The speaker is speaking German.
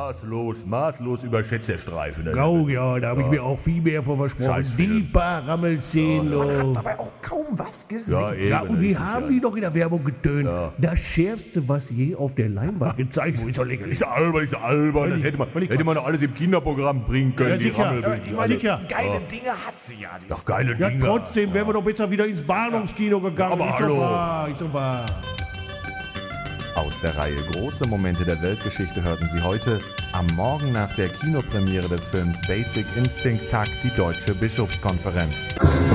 Maßlos überschätzt der Streifen. Oh ja, da habe ich mir auch viel mehr von versprochen. Scheißfilm. Die paar Rammelszenen. Man Oh. hat dabei auch kaum was gesehen. Ja, und wie das ist haben die noch in der Werbung getönt? Ja. Das Schärfste, was je auf der Leinwand gezeigt wurde. Ist doch lächerlich. Ist ja albern. Das hätte man doch alles im Kinderprogramm bringen können. Ja, die sicher. Rammelbildner. Ja, sicher. Geile Dinge hat sie ja. Die Doch geile Ja, Dinger. trotzdem wären wir doch besser wieder ins Bahnhofskino gegangen. Aber ist hallo. doch wahr, ist doch wahr. Aus der Reihe Große Momente der Weltgeschichte hörten Sie heute: Am Morgen nach der Kinopremiere des Films Basic Instinct tagt die Deutsche Bischofskonferenz.